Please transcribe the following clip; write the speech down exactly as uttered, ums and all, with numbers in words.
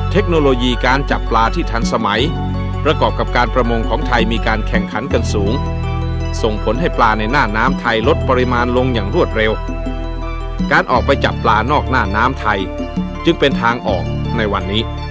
เทคโนโลยีการจับปลาที่ทันสมัยประกอบกับการประมงของไทยมีการแข่งขันกันสูงส่งผลให้ปลาในหน้าน้ำไทยลดปริมาณลงอย่างรวดเร็วการออกไปจับปลานอกหน้าน้ำไทยจึงเป็นทางออกในวันนี้